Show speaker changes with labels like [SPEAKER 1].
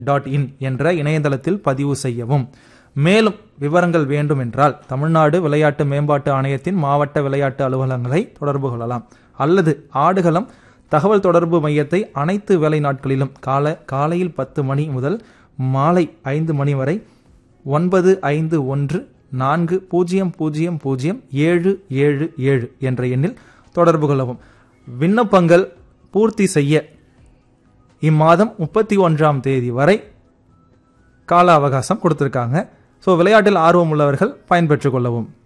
[SPEAKER 1] in என்ற இணையதளத்தில் பதிவு செய்யவும். மேலும் விவரங்கள் வேண்டும் என்றால் தமிழ்நாடு விளையாட்டு மேம்பாட்டு ஆணையத்தின் மாவட்ட விளையாட்டு அலுவலகங்களை தொடர்பு கொள்ளலாம். அல்லது ஆடுகளம் தகவல் தொடர்பு மையத்தை அனைத்து வேலை நாட்களிலும் காலையில் 10 மணி முதல் மாலை 5 மணி வரை 9514000777 என்ற எண்ணில் தொடர்பு கொள்ளவும். விண்ணப்பங்கள் பூர்த்தி செய்ய இம்மாதம் 31ஆம் தேதி வரை கால அவகாசம் கொடுத்திருக்காங்க. ஸோ விளையாட்டில் ஆர்வம் உள்ளவர்கள் பயன்பெற்றுக் கொள்ளவும்.